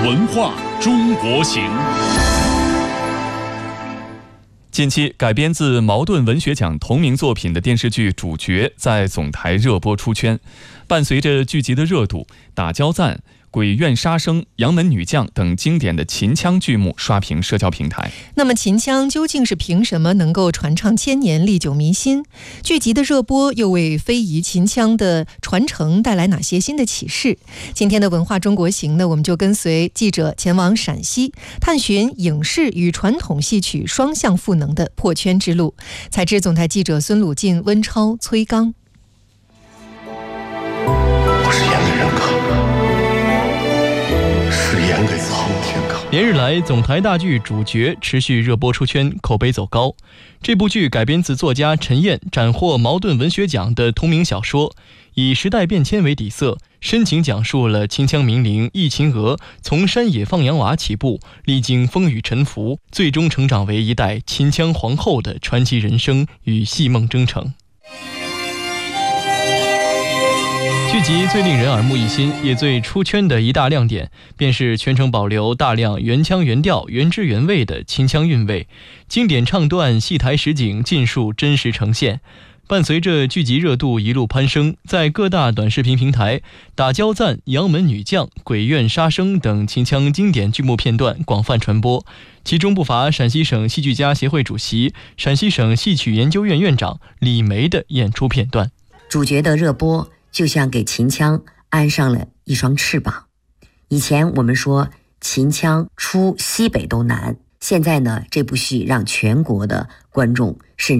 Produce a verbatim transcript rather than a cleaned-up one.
文化中国行。近期改编自茅盾文学奖同名作品的电视剧《主角》在总台热播出圈，伴随着剧集的热度，打交赞、鬼怨杀生、杨门女将等经典的秦腔剧目刷屏社交平台。 那么秦腔究竟是凭什么能够传唱千年、历久弥新？剧集的热播又为非遗秦腔的传承带来哪些新的启示？今天的文化中国行呢，我们就跟随记者前往陕西，探寻影视与传统戏曲双向赋能的破圈之路。采知总台记者孙鲁进、温超、崔刚。 我是演给人看的，是演给苍天看的。 连日来，总台大剧《主角》持续热播出圈，口碑走高。这部剧改编自作家陈燕斩获茅盾文学奖的同名小说，以时代变迁为底色，深情讲述了秦腔名伶易秦娥从山野放羊娃起步，历经风雨沉浮，最终成长为一代秦腔皇后的传奇人生与戏梦征程。剧集最令人耳目一新也最出圈的一大亮点，便是全程保留大量原腔原调原汁原味的秦腔韵味，经典唱段戏台实景尽数真实呈现。伴随着剧集热度一路攀升，在各大短视频平台，打交赞、杨门女将、鬼怨杀生等秦腔经典剧目片段广泛传播，其中不乏陕西省戏剧家协会主席、陕西省戏曲研究院院长李梅的演出片段。 主角的热播就像给秦腔安上了一双翅膀。以前我们说秦腔出西北都难，现在呢，这部戏让全国的观众甚至